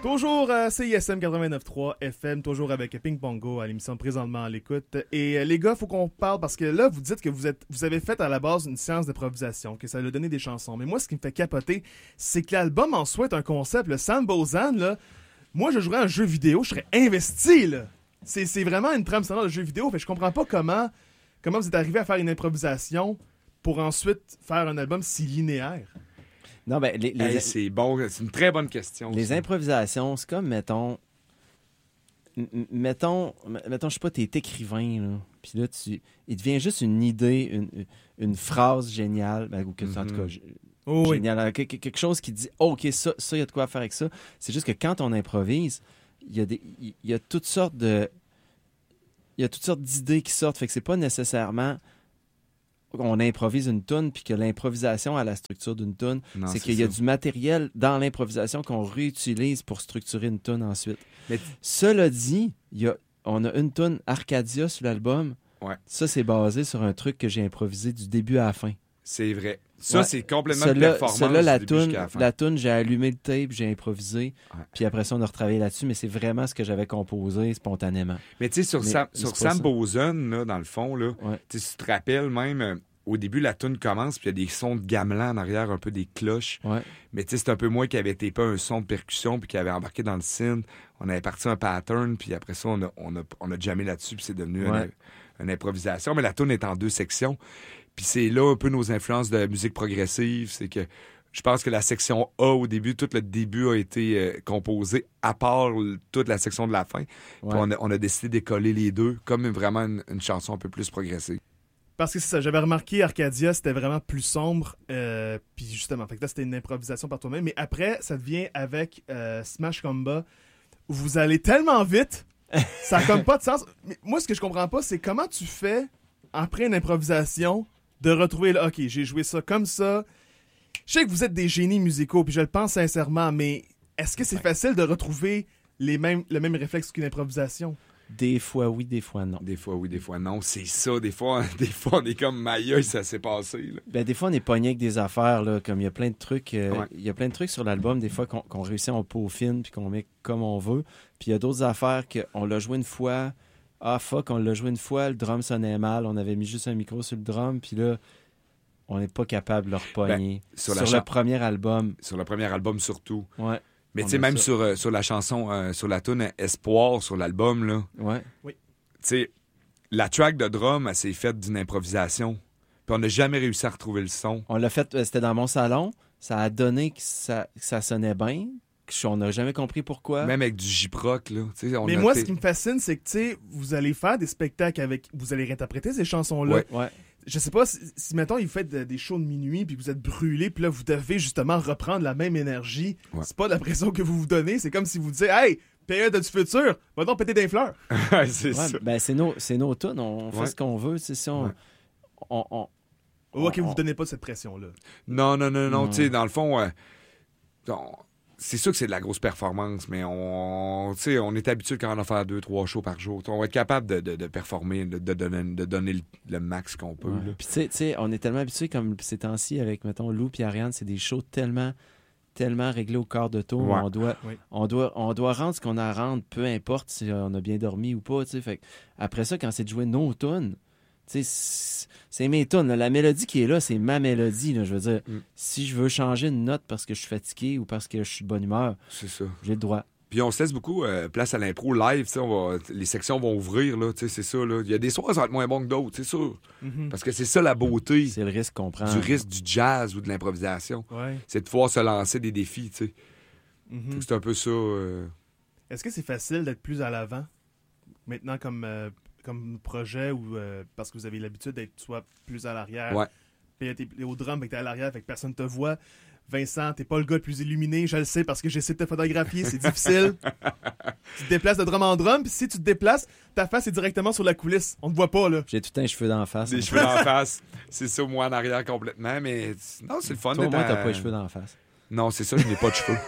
Toujours à CISM 89.3 FM, toujours avec Ping Pongo à l'émission Présentement à l'écoute. Et les gars, faut qu'on parle parce que là, vous dites que vous avez fait à la base une séance d'improvisation, que ça a donné des chansons. Mais moi, ce qui me fait capoter, c'est que l'album en soi est un concept. Le Sam Bozan, là, moi, je jouerais à un jeu vidéo, je serais investi, là. C'est vraiment une trame sonore de jeu vidéo. Fait que je comprends pas comment vous êtes arrivé à faire une improvisation pour ensuite faire un album si linéaire. Non, ben, c'est bon, c'est une très bonne question. Les improvisations, c'est comme, mettons, je sais pas, t'es écrivain, là, puis là, il devient juste une idée, une phrase géniale, ben, ou que, en tout cas, géniale, quelque chose qui dit, oh, OK, ça, il y a de quoi faire avec ça. C'est juste que quand on improvise, il y a toutes sortes d'idées qui sortent, fait que c'est pas nécessairement... on improvise une toune, puis que l'improvisation a la structure d'une toune, c'est qu'il y a du matériel dans l'improvisation qu'on réutilise pour structurer une toune ensuite. Mais cela dit, on a une toune Arcadia sur l'album. Ouais. Ça, c'est basé sur un truc que j'ai improvisé du début à la fin. C'est vrai. Ça, c'est complètement de performance. La toune, j'ai allumé le tape, j'ai improvisé, puis après ça, on a retravaillé là-dessus, mais c'est vraiment ce que j'avais composé spontanément. Mais tu sais, sur Sam Bozan, là, dans le fond, là, tu te rappelles même, au début, la toune commence, puis il y a des sons de gamelan en arrière, un peu des cloches. Ouais. Mais tu sais, c'est un peu moi qui avait tapé un son de percussion, puis qui avait embarqué dans le synth. On avait parti un pattern, puis après ça, on a jammé là-dessus, puis c'est devenu une improvisation. Mais la toune est en 2 sections. Puis c'est là un peu nos influences de musique progressive. C'est que je pense que la section A au début, tout le début a été composé à part toute la section de la fin. Puis on a décidé d'écoller les deux comme vraiment une chanson un peu plus progressive. Parce que c'est ça, j'avais remarqué Arcadia, c'était vraiment plus sombre. Puis justement, fait que là, c'était une improvisation par toi-même. Mais après, ça devient avec Smash Combat, où vous allez tellement vite, ça n'a comme pas de sens. Mais moi, ce que je comprends pas, c'est comment tu fais, après une improvisation, de retrouver, là, OK, j'ai joué ça comme ça. Je sais que vous êtes des génies musicaux, puis je le pense sincèrement, mais est-ce que c'est facile de retrouver le même réflexe qu'une improvisation? Des fois oui, des fois non. Des fois oui, des fois non. C'est ça. Des fois on est comme maïeul, ça s'est passé. Là. Ben, des fois, on est pogné avec des affaires, là, comme il y a plein de trucs. Il y a plein de trucs sur l'album, des fois, qu'on réussit en peaufine puis qu'on met comme on veut. Puis il y a d'autres affaires qu'on l'a joué une fois. Ah, fuck, on l'a joué une fois, le drum sonnait mal. On avait mis juste un micro sur le drum, puis là, on n'est pas capable de le repogner. Sur le premier album. Sur le premier album, surtout. Ouais. Mais tu sais, même sur la chanson, sur la tune Espoir, sur l'album, là. Ouais. Oui. Tu sais, la track de drum, elle s'est faite d'une improvisation. Puis on n'a jamais réussi à retrouver le son. On l'a fait, c'était dans mon salon. Ça a donné que ça sonnait bien. On n'a jamais compris pourquoi. Même avec du J-Proc, là. Mais moi, ce qui me fascine, c'est que, tu sais, vous allez faire des spectacles avec... Vous allez réinterpréter ces chansons-là. Ouais. Je sais pas, si mettons, vous faites des shows de minuit, puis vous êtes brûlés, puis là, vous devez justement reprendre la même énergie. Ouais. C'est pas l'impression que vous vous donnez. C'est comme si vous disiez, hey, période du futur, va donc péter des fleurs. C'est ça. Ben, c'est nos tunes. On fait ce qu'on veut. Si on... OK, vous donnez pas cette pression-là. Non. Tu sais, dans le fond... c'est sûr que c'est de la grosse performance, mais on est habitué quand on a fait 2-3 shows par jour. On va être capable de performer, de donner le max qu'on peut. Ouais. Puis tu sais, on est tellement habitué comme ces temps-ci avec, mettons, Lou et Ariane, c'est des shows tellement réglés au quart de tour. Ouais. On doit rendre ce qu'on a à rendre, peu importe si on a bien dormi ou pas. Fait après ça, quand c'est de jouer nos tunes, c'est mes tunes. La mélodie qui est là, c'est ma mélodie. Là. Je veux dire, si je veux changer une note parce que je suis fatigué ou parce que je suis de bonne humeur, c'est ça. J'ai le droit. Puis on se laisse beaucoup place à l'impro live. Les sections vont ouvrir. Là, c'est ça. Là. Il y a des soirs, ça va être moins bon que d'autres, c'est sûr. Mm-hmm. Parce que c'est ça la beauté. C'est le risque qu'on prend. Du risque du jazz ou de l'improvisation. Ouais. C'est de pouvoir se lancer des défis. Mm-hmm. C'est un peu ça. Est-ce que c'est facile d'être plus à l'avant maintenant comme projet ou parce que vous avez l'habitude d'être soit plus à l'arrière, puis t'es au drum, t'es à l'arrière, fait que personne te voit. Vincent, t'es pas le gars le plus illuminé, je le sais parce que j'essaie de te photographier, c'est difficile. Tu te déplaces de drum en drum, puis si tu te déplaces, ta face est directement sur la coulisse. On te voit pas, là. J'ai tout un cheveu d'en face. Des cheveux d'en face. C'est ça, moi en arrière complètement, mais non, c'est le fun. Toi, moi, t'as pas les cheveux d'en face. Non, c'est ça, je n'ai pas de cheveux.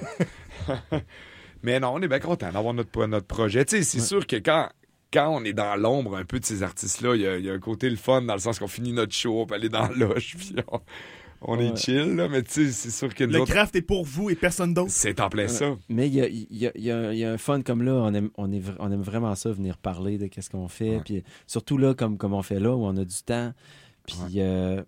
Mais non, on est bien content d'avoir notre projet. Tu sais, c'est sûr que quand on est dans l'ombre un peu de ces artistes-là, il y a un côté le fun dans le sens qu'on finit notre show, on peut aller dans la loge, puis On est chill, là, mais tu sais, c'est sûr que le craft est pour vous et personne d'autre. C'est en plein ça. Mais il y a un fun comme là, on aime vraiment ça, venir parler de qu'est-ce qu'on fait. Puis surtout là, comme on fait là, où on a du temps. Puis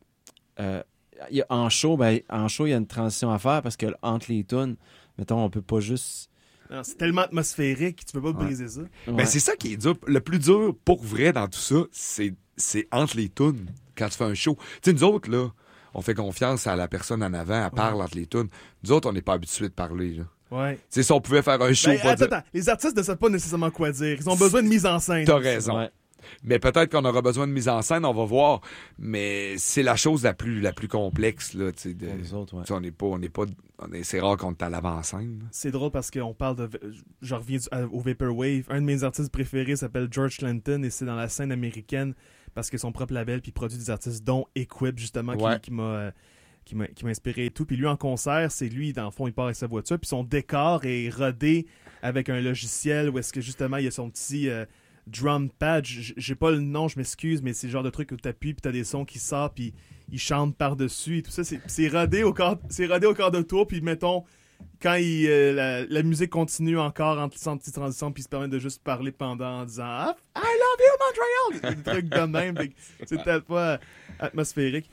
en show, il y a une transition à faire parce que entre les tunes, mettons, on peut pas juste... Non, c'est tellement atmosphérique, tu peux pas briser ça. Ben, c'est ça qui est dur. Le plus dur, pour vrai, dans tout ça, c'est entre les tunes, quand tu fais un show. Tu sais, nous autres, là, on fait confiance à la personne en avant, elle parle entre les tunes. Nous autres, on n'est pas habitués de parler, là. Ouais. Tu sais, si on pouvait faire un show... Attends, les artistes ne savent pas nécessairement quoi dire. Ils ont besoin de mise en scène. T'as raison. Ouais. Mais peut-être qu'on aura besoin de mise en scène, on va voir. Mais c'est la chose la plus complexe, là, tu sais. Les autres, c'est rare qu'on est à l'avant-scène. C'est drôle parce qu'on parle de... Je reviens au Vaporwave. Un de mes artistes préférés s'appelle George Clinton et c'est dans la scène américaine parce que son propre label puis il produit des artistes dont Equip, justement, qui m'a inspiré et tout. Puis lui, en concert, c'est lui, dans le fond, il part avec sa voiture puis son décor est rodé avec un logiciel où est-ce que, justement, il y a son petit... drum pad, j'ai pas le nom, je m'excuse, mais c'est le genre de truc où t'appuies puis t'as des sons qui sortent puis ils chantent par-dessus et tout ça, c'est rodé au quart de tour puis mettons, quand la musique continue encore entre les petites transitions puis il se permet de juste parler pendant en disant « I love you, Montreal! » Des trucs de même, c'est peut-être pas atmosphérique.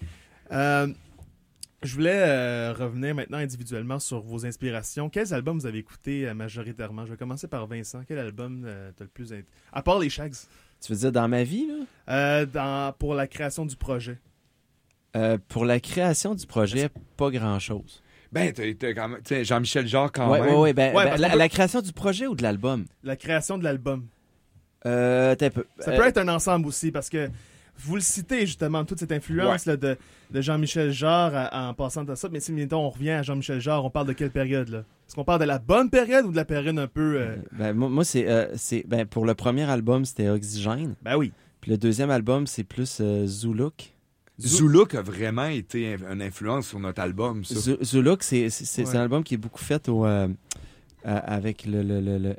Je voulais revenir maintenant individuellement sur vos inspirations. Quels albums vous avez écoutés majoritairement? Je vais commencer par Vincent. Quel album t'as le plus... À part les Shags. Tu veux dire dans ma vie, là? Pour la création du projet. Pour la création du projet, pas grand-chose. Ben, t'as quand même... Jean-Michel Jarre, quand même. Oui, la création du projet ou de l'album? La création de l'album. Ça peut être un ensemble aussi, parce que vous le citez justement, toute cette influence là, de Jean-Michel Jarre en passant de ça. Mais si mettons, on revient à Jean-Michel Jarre, on parle de quelle période là? Est-ce qu'on parle de la bonne période ou de la période un peu... Moi, c'est pour le premier album, c'était Oxygène. Ben oui. Puis le deuxième album, c'est plus Zoolook. Zoolook a vraiment été une influence sur notre album, ça. Zoolook, c'est un album qui est beaucoup fait avec le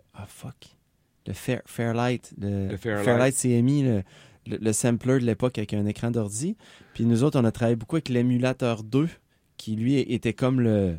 Fairlight. Le Fairlight CMI, le sampler de l'époque avec un écran d'ordi. Puis nous autres, on a travaillé beaucoup avec l'émulateur 2, qui lui était comme le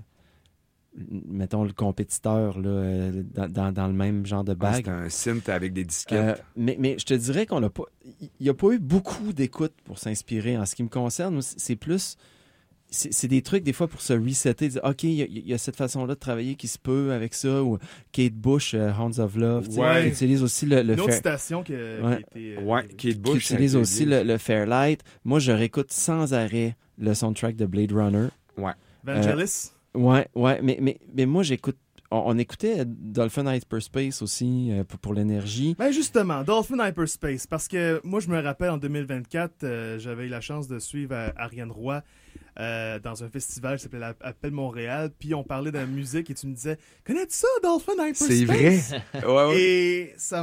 compétiteur là, dans le même genre de bague. C'était un synth avec des disquettes. Mais je te dirais qu'on n'a pas... Il n'y a pas eu beaucoup d'écoute pour s'inspirer. En ce qui me concerne, c'est plus... C'est des trucs, des fois, pour se resetter, dire, OK, il y a cette façon-là de travailler qui se peut avec ça, ou Kate Bush, Hounds of Love, qui utilise aussi le une autre citation qui a été... Kate Bush. Qui utilise aussi le Fairlight. Moi, je réécoute sans arrêt le soundtrack de Blade Runner. Ouais. Vangelis. Mais moi, j'écoute... On écoutait Dolphin Hyperspace aussi pour l'énergie. Ben justement, Dolphin Hyperspace, parce que moi, je me rappelle, en 2024, j'avais eu la chance de suivre Ariane Roy dans un festival qui s'appelait Appel Montréal, puis on parlait de la musique et tu me disais « Connais-tu ça, Dolphin Hyperspace? » C'est vrai? Ouais. Et ça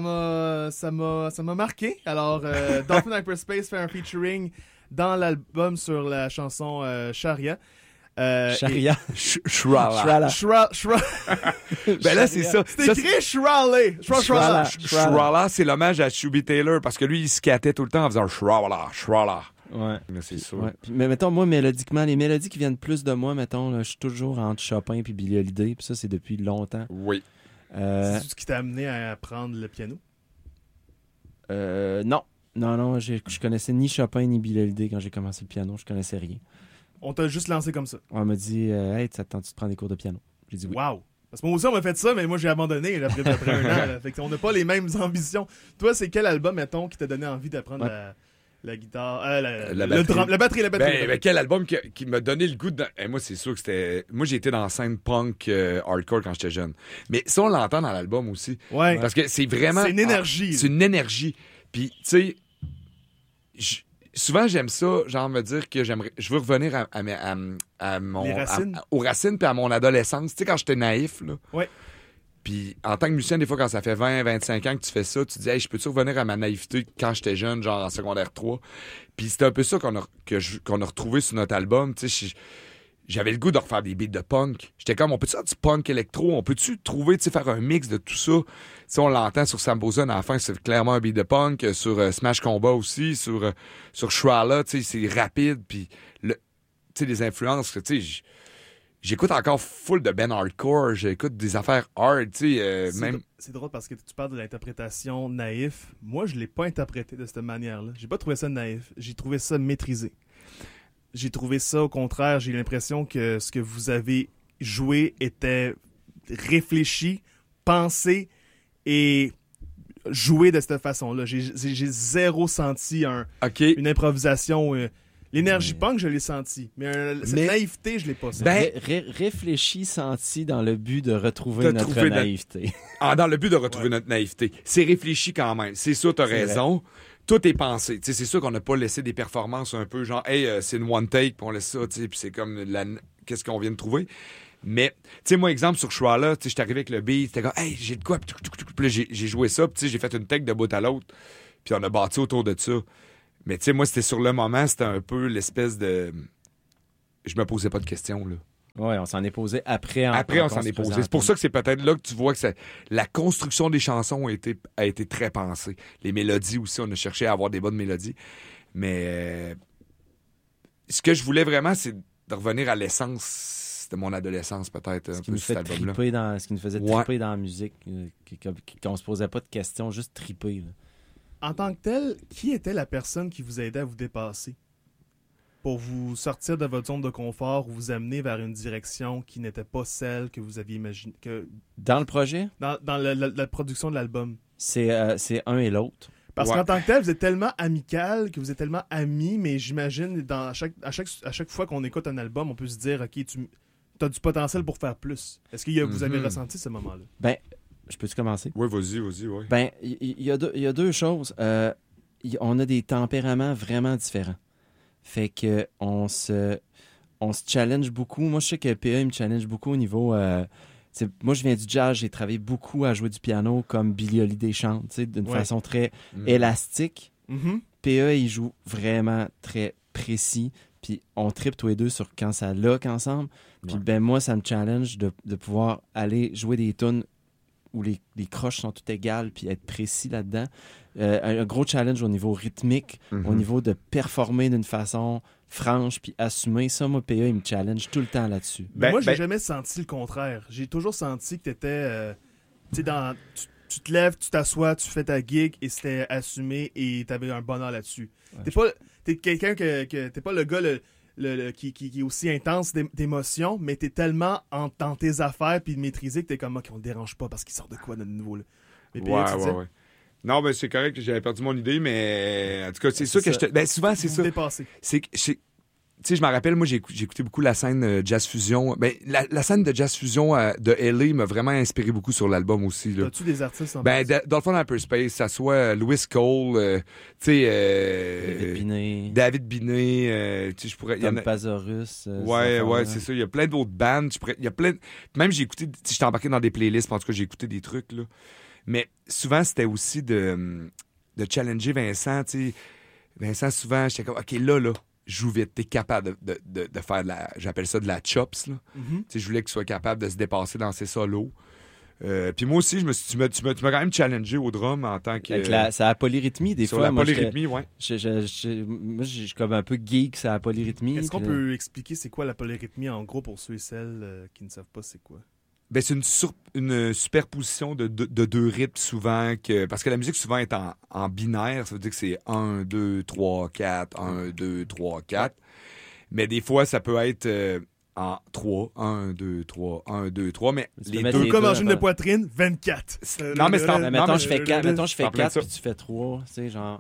m'a marqué. Alors, Dolphin Hyperspace fait un featuring dans l'album sur la chanson Sharia. Sharia. Shrala. Ben là, c'est ça. C'est écrit Shrala. Shrala, c'est l'hommage à Shuby Taylor parce que lui, il scattait tout le temps en faisant Shrala. Ouais. Mais c'est sûr. Ouais. Mais mettons, moi, mélodiquement, les mélodies qui viennent plus de moi, mettons, là, je suis toujours entre Chopin et Billie Holiday, puis ça, c'est depuis longtemps. Oui. C'est ce qui t'a amené à apprendre le piano? Non, je connaissais ni Chopin ni Billie Holiday quand j'ai commencé le piano, je connaissais rien. On t'a juste lancé comme ça. On m'a dit, hey, ça te tente de prendre des cours de piano? J'ai dit oui. Wow! Parce que moi aussi, on m'a fait ça, mais moi, j'ai abandonné après un an. Là. Fait qu'on n'a pas les mêmes ambitions. Toi, c'est quel album, mettons, qui t'a donné envie d'apprendre la guitare, la batterie. Ben, quel album qui m'a donné le goût de... moi, c'est sûr que c'était... Moi, j'ai été dans la scène punk hardcore quand j'étais jeune. Mais ça, on l'entend dans l'album aussi. Ouais. Parce que c'est vraiment... C'est une énergie. C'est une énergie. Puis, tu sais... Souvent, j'aime ça, genre me dire que je veux revenir aux racines puis à mon adolescence. Tu sais, quand j'étais naïf, là. Ouais. Puis en tant que musicien, des fois, quand ça fait 20, 25 ans que tu fais ça, tu te dis, hey, je peux-tu revenir à ma naïveté quand j'étais jeune, genre en secondaire 3? Puis c'était un peu ça qu'on a retrouvé sur notre album. Tu sais, j'avais le goût de refaire des beats de punk. J'étais comme, on peut-tu faire du punk électro? On peut-tu trouver, tu sais, faire un mix de tout ça? Tu sais, on l'entend sur Samboza, à la fin, c'est clairement un beat de punk. Sur Smash Combat aussi, sur Shrala, tu sais, c'est rapide. Puis sais, des influences, tu sais, j'écoute encore full de Ben hardcore, j'écoute des affaires hard, tu sais, même... C'est drôle parce que tu parles de l'interprétation naïf. Moi, je l'ai pas interprété de cette manière-là. J'ai pas trouvé ça naïf. J'ai trouvé ça maîtrisé. J'ai trouvé ça, au contraire, j'ai l'impression que ce que vous avez joué était réfléchi, pensé et joué de cette façon-là. J'ai zéro senti une improvisation... L'énergie punk, je l'ai senti. Mais cette naïveté, je l'ai pas senti. Réfléchi, senti dans le but de retrouver notre naïveté. Dans le but de retrouver notre naïveté. C'est réfléchi quand même. C'est sûr, t'as raison. Vrai. Tout est pensé. T'sais, c'est sûr qu'on n'a pas laissé des performances un peu genre, hey, c'est une one take, puis on laisse ça, puis c'est comme qu'est-ce qu'on vient de trouver. Mais, tu sais, moi, exemple, sur ce choix-là, j'étais arrivé avec le beat, c'était comme, hey, j'ai de quoi, puis là, j'ai joué ça, puis j'ai fait une take de bout à l'autre, puis on a bâti autour de ça. Mais tu sais, moi, c'était sur le moment, c'était un peu l'espèce de... Je me posais pas de questions, là. Oui, on s'en est posé après. Après, on s'en est posé. C'est pour ça que c'est peut-être là que tu vois que la construction des chansons a été très pensée. Les mélodies aussi, on a cherché à avoir des bonnes mélodies. Mais ce que je voulais vraiment, c'est de revenir à l'essence de mon adolescence, peut-être. Ce qui nous faisait triper dans la musique, qu'on se posait pas de questions, juste triper, là. En tant que tel, qui était la personne qui vous aidait à vous dépasser pour vous sortir de votre zone de confort ou vous amener vers une direction qui n'était pas celle que vous aviez imaginée? Dans le projet? Dans la production de l'album. C'est un et l'autre. Parce qu'en tant que tel, vous êtes tellement amical, que vous êtes tellement amis, mais j'imagine, à chaque fois qu'on écoute un album, on peut se dire, OK, tu as du potentiel pour faire plus. Est-ce que vous avez ressenti ce moment-là? Ben, je peux-tu commencer? Oui, vas-y, oui. Ben, il y a deux choses. On a des tempéraments vraiment différents. Fait que on se challenge beaucoup. Moi, je sais que PA me challenge beaucoup au niveau... moi, je viens du jazz. J'ai travaillé beaucoup à jouer du piano comme Billie Holiday chante, d'une façon très élastique. Mm-hmm. PA, il joue vraiment très précis. Puis on tripe tous les deux sur quand ça lock ensemble. Puis ben moi, ça me challenge de pouvoir aller jouer des tunes où les croches sont toutes égales puis être précis là-dedans. Un gros challenge au niveau rythmique, au niveau de performer d'une façon franche puis assumée. Ça, moi, PA, il me challenge tout le temps là-dessus. Moi, j'ai jamais senti le contraire. J'ai toujours senti que t'étais... tu te lèves, tu t'assois, tu fais ta gig et c'était assumé et t'avais un bonheur là-dessus. Ouais. T'es quelqu'un t'es pas le gars qui est aussi intense d'émotions, mais t'es tellement dans tes affaires puis maîtrisé que t'es comme, OK, on le dérange pas parce qu'il sort de quoi de nouveau, là. Mais ouais. Non, ben c'est correct, j'avais perdu mon idée, mais en tout cas, c'est sûr que je te... Ben souvent, c'est ça. C'est que... Tu sais, je me rappelle, moi, j'ai écouté beaucoup la scène Jazz Fusion. Ben, la scène de Jazz Fusion de LA m'a vraiment inspiré beaucoup sur l'album aussi. Là. As-tu des artistes en Dolphin Hyperspace, ça soit Louis Cole, tu sais... David Binet, tu sais, je pourrais... Tom Pazorus. Ouais, c'est ça. Il y a plein d'autres bandes. Il y a plein... Même j'ai écouté... Tu sais, j'étais embarqué dans des playlists, en tout cas, j'ai écouté des trucs, là. Mais souvent, c'était aussi de challenger Vincent, tu sais. Vincent, souvent, j'étais comme, OK, là... joue vite, t'es capable de faire j'appelle ça de la chops, là. Mm-hmm. Je voulais qu'il soit capable de se dépasser dans ses solos. Puis moi aussi, tu m'as quand même challengé au drum en tant que... C'est la polyrythmie, des sur fois. La polyrythmie, moi, moi, je suis comme un peu geek, c'est la polyrythmie. Est-ce qu'on peut expliquer c'est quoi la polyrythmie, en gros, pour ceux et celles qui ne savent pas c'est quoi? Ben, c'est une superposition de deux rythmes souvent, parce que la musique souvent est en binaire, ça veut dire que c'est 1, 2, 3, 4, 1, 2, 3, 4. Mais des fois, ça peut être en 3, 1, 2, 3, 1, 2, 3, mais les deux comme en gym de poitrine, 24. Non, mais c'est mettons, je fais 4 puis tu fais 3, tu sais, genre...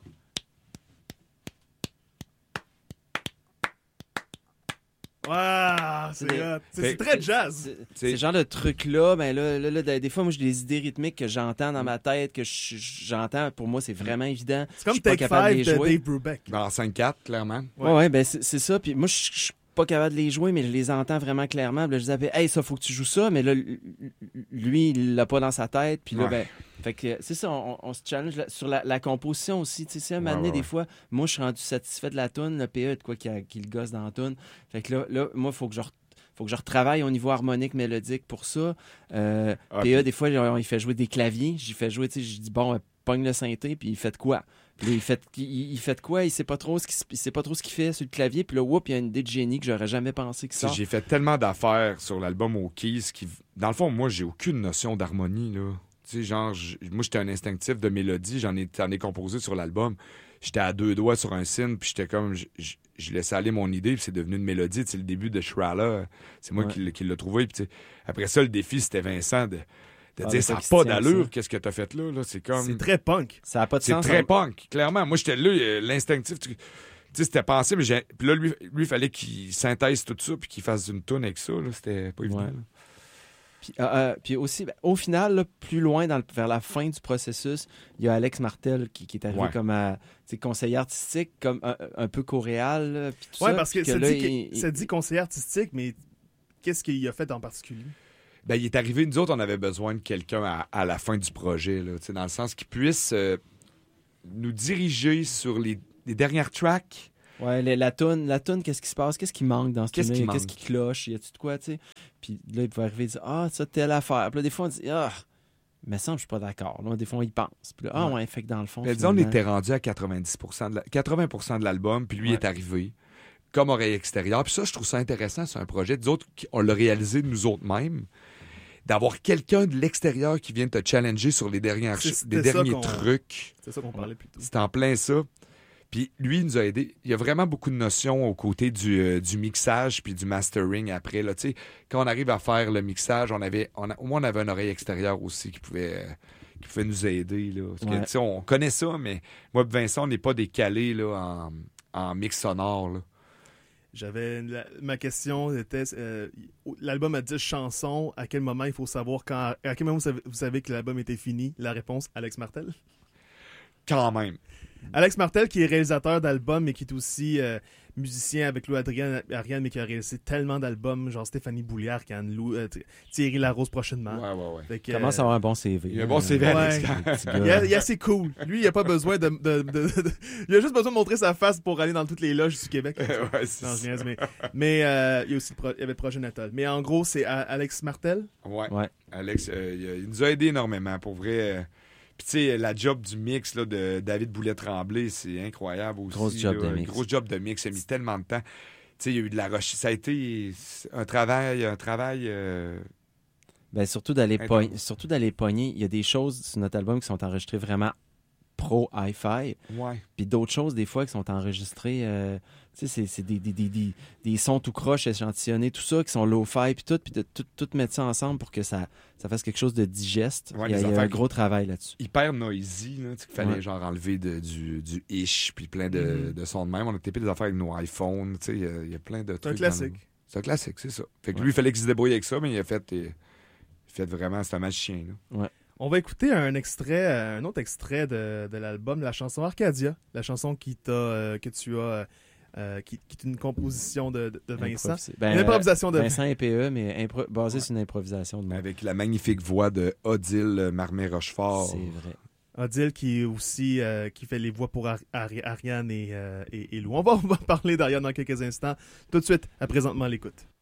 Wow, c'est très jazz. C'est ce genre de truc-là, ben là, des fois, moi, j'ai des idées rythmiques que j'entends dans ma tête, que j'entends. Pour moi, c'est vraiment évident. C'est comme Take 5 de Dave Brubeck. En 5-4, clairement. Ouais, ben c'est ça. Puis moi, je suis pas capable de les jouer, mais je les entends vraiment clairement. Puis là, je disais, hey, ça, faut que tu joues ça. Mais là, lui, il l'a pas dans sa tête. Puis là, ben... Fait que c'est ça, on se challenge sur la composition aussi. Tu sais, un moment donné, des fois, moi, je suis rendu satisfait de la toune, le PA, de quoi qui le gosse dans la toune. Fait que là moi, il faut que je retravaille au niveau harmonique, mélodique pour ça. PA, des fois, il fait jouer des claviers. J'y fais jouer, tu sais, je dis, bon, pogne le synthé, puis il fait de quoi? Puis là, il fait de quoi? Il sait pas trop ce qu'il fait sur le clavier, puis là, whoop, il y a une idée de génie que j'aurais jamais pensé que ça. J'ai fait tellement d'affaires sur l'album aux Keys qui, dans le fond, moi, j'ai aucune notion d'harmonie, là. Tu sais, genre, moi, j'étais un instinctif de mélodie, j'en ai composé sur l'album. J'étais à 2 doigts sur un synth, puis j'étais comme, je laissais aller mon idée, puis c'est devenu une mélodie. Tu sais, le début de Shrala, c'est moi qui l'ai trouvé. Puis, tu sais, après ça, le défi, c'était Vincent de dire, ça n'a pas d'allure, qu'est-ce que t'as fait là? C'est comme... C'est très punk. Ça n'a pas de sens. C'est très punk, clairement. Moi, j'étais là, l'instinctif, tu sais, c'était pensé, mais puis là, lui, il fallait qu'il synthèse tout ça, puis qu'il fasse une toune avec ça, là. C'était pas évident. Puis aussi, au final, là, plus loin vers la fin du processus, il y a Alex Martel qui est arrivé comme conseiller artistique, comme un peu coréal. Oui, parce que ça dit conseiller artistique, mais qu'est-ce qu'il a fait en particulier? Ben, il est arrivé, nous autres, on avait besoin de quelqu'un à la fin du projet, là, dans le sens qu'il puisse nous diriger sur les dernières tracks. Ouais, la toune, qu'est-ce qui se passe? Qu'est-ce qui manque dans ce tune? Qu'est-ce qui cloche? Y a-tu de quoi, tu sais? Puis là, il pouvait arriver et dire, ça, telle affaire. Puis là, des fois, on dit, mais ça, je suis pas d'accord. Là, des fois, on y pense. Puis là, fait que dans le fond. Mais disons, on était rendu à 80% de l'album, puis lui est arrivé comme oreille extérieure. Puis ça, je trouve ça intéressant. C'est un projet. Nous autres, on l'a réalisé nous autres mêmes. D'avoir quelqu'un de l'extérieur qui vient te challenger sur les derniers trucs. C'est ça qu'on parlait plus tôt. C'est en plein ça. Puis lui, il nous a aidés. Il y a vraiment beaucoup de notions aux côtés du mixage puis du mastering après. Là. Quand on arrive à faire le mixage, au moins on avait une oreille extérieure aussi qui pouvait nous aider. Là. Parce que, on connaît ça, mais moi et Vincent, on n'est pas décalés là, en mix sonore. Là. Ma question était l'album a 10 chansons. À quel moment il faut savoir à quel moment vous savez que l'album était fini? La réponse, Alex Martel? Quand même. Alex Martel, qui est réalisateur d'albums, mais qui est aussi musicien avec Lou Ariane, mais qui a réalisé tellement d'albums, genre Stéphanie Bouliard, Thierry Larose prochainement. Ouais. Il commence à avoir un bon CV. Il a un bon CV, Alex. Il est assez cool. Lui, il a pas besoin de il a juste besoin de montrer sa face pour aller dans toutes les loges du Québec. Mais il y a aussi il y avait le projet Natal. Mais en gros, c'est Alex Martel. Ouais. Alex, il nous a aidé énormément, pour vrai. Puis, tu sais, la job du mix là, de David Boulet-Tremblay, c'est incroyable aussi. Gros job de mix. Il a mis tellement de temps. Tu sais, il y a eu de la recherche. Ça a été un travail. Ben, surtout d'aller pogner. Il y a des choses sur notre album qui sont enregistrées vraiment pro hi-fi. Ouais. Puis d'autres choses, des fois, qui sont enregistrées. Tu sais, c'est des sons tout croche échantillonnés, tout ça, qui sont low-fi, puis de tout mettre ça ensemble pour que ça fasse quelque chose de digeste. Ouais, il y a un gros travail là-dessus. Hyper noisy, là, qu'il fallait genre enlever du ish, puis plein de sons de même. On a tapé des affaires avec nos iPhones, tu sais, il y a plein de trucs. C'est un classique. C'est un classique, c'est ça. Fait que lui, il fallait qu'il se débrouille avec ça, mais il a fait vraiment, c'est un magicien. Là. Ouais. On va écouter un autre extrait de l'album, la chanson Arcadia, la chanson qui est une composition de Vincent. Une improvisation de Vincent et PE, mais basée sur une improvisation de moi. Avec la magnifique voix de Odile Marmé-Rochefort. C'est vrai. Odile qui est aussi qui fait les voix pour Ariane et Lou. On va parler d'Ariane dans quelques instants. Tout de suite, à présentement l'écoute.